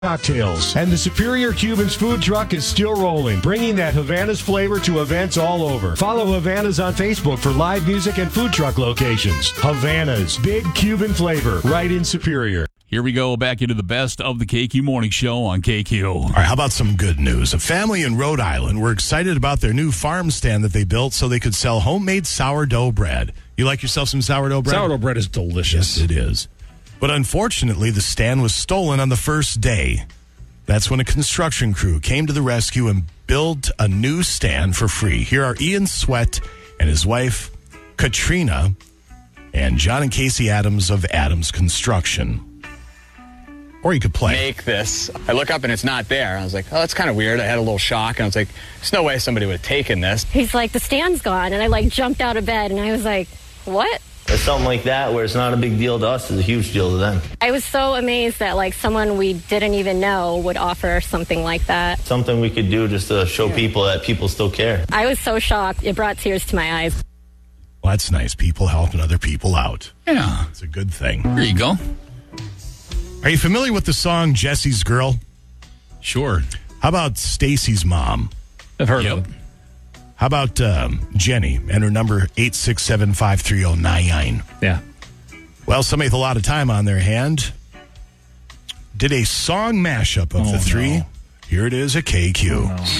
cocktails. And the Superior Cubans food truck is still rolling, bringing that Havana's flavor to events all over. Follow Havana's on Facebook for live music and food truck locations. Havana's, big Cuban flavor, right in Superior. Here we go, back into the best of the KQ Morning Show on KQ. All right, how about some good news? A family in Rhode Island were excited about their new farm stand that they built so they could sell homemade sourdough bread. You like yourself some sourdough bread? Sourdough bread is delicious. Yes, it is. But unfortunately, the stand was stolen on the first day. That's when a construction crew came to the rescue and built a new stand for free. Here are Ian Sweat and his wife, Katrina, and John and Casey Adams of Adams Construction. Or you could play. Make this. I look up and it's not there. I was like, oh, that's kind of weird. I had a little shock. And I was like, there's no way somebody would have taken this. He's like, the stand's gone. And I jumped out of bed and I was like, what? Something like that where it's not a big deal to us is a huge deal to them. I was so amazed that someone we didn't even know would offer something like that. Something we could do just to show people that people still care. I was so shocked. It brought tears to my eyes. Well, that's nice. People helping other people out. Yeah. It's a good thing. There you go. Are you familiar with the song Jesse's Girl? Sure. How about Stacy's mom? I've heard of it. How about Jenny and her number 867-530-99? Yeah. Well, somebody with a lot of time on their hand did a song mashup of the three. No. Here it is at KQ. Oh, no.